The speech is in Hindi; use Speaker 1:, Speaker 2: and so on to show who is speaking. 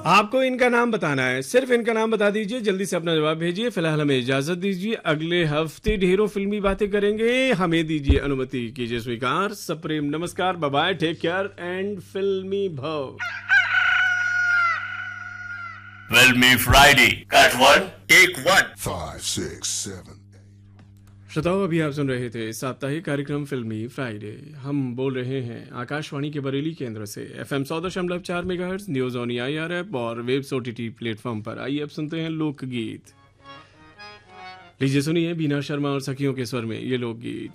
Speaker 1: आपको इनका नाम बताना है, सिर्फ इनका नाम बता दीजिए, जल्दी से अपना जवाब भेजिए। फिलहाल हमें इजाजत दीजिए, अगले हफ्ते ढेरों फिल्मी बातें करेंगे। हमें दीजिए अनुमति, कीजिए स्वीकार। सप्रेम नमस्कार, bye bye, take care and फिल्मी भव।
Speaker 2: फिल्मी Friday, cut one, take one.
Speaker 3: 5, 6, 7.
Speaker 1: श्रोताओ, अभी आप सुन रहे थे साप्ताहिक कार्यक्रम फिल्मी फ्राइडे। हम बोल रहे हैं आकाशवाणी के बरेली केंद्र से, FM 100.4 megahertz, news on AIR app और वेब्स OTT प्लेटफॉर्म पर। आइए अब सुनते हैं लोकगीत। लीजिए सुनिए बीना शर्मा और सखियों के स्वर में ये लोकगीत।